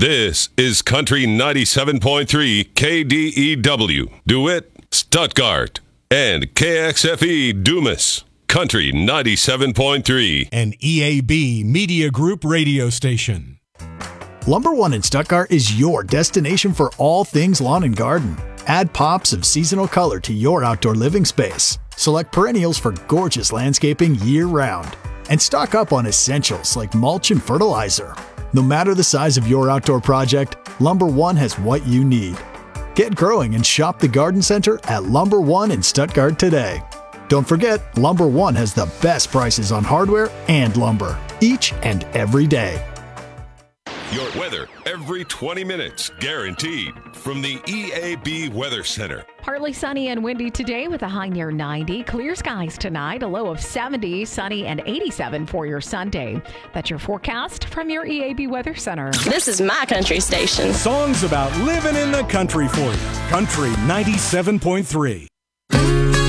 This is Country 97.3 KDEW, DeWitt, Stuttgart, and KXFE Dumas. Country 97.3. An EAB Media Group radio station. Lumber One in Stuttgart is your destination for all things lawn and garden. Add pops of seasonal color to your outdoor living space. Select perennials for gorgeous landscaping year-round. And stock up on essentials like mulch and fertilizer. No matter the size of your outdoor project, Lumber One has what you need. Get growing and shop the garden center at Lumber One in Stuttgart today. Don't forget, Lumber One has the best prices on hardware and lumber, each and every day. Your weather every 20 minutes, guaranteed, from the EAB Weather Center. Partly sunny and windy today with a high near 90. Clear skies tonight, a low of 70, sunny and 87 for your Sunday. That's your forecast from your EAB Weather Center. This is my country station. Songs about living in the country for you. Country 97.3.